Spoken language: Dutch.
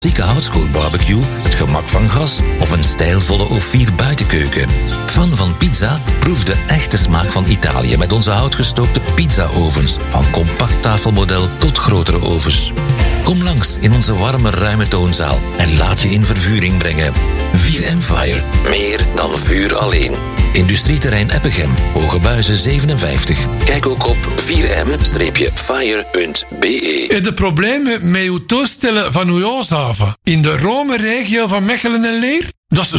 klassieke houtskoolbarbecue, het gemak van gas of een stijlvolle O4 buitenkeuken. Fan van pizza? Proef de echte smaak van Italië met onze houtgestookte pizzaovens. Van compact tafelmodel tot grotere ovens. Kom langs in onze warme, ruime toonzaal en laat je in vervuring brengen. 4M Fire. Meer dan vuur alleen. Industrieterrein Eppegem, Hoge Buizen 57. Kijk ook op 4m-fire.be. Heb je problemen met uw toestellen van uw Ooshaven in de Rome-regio van Mechelen en Leer? Dat is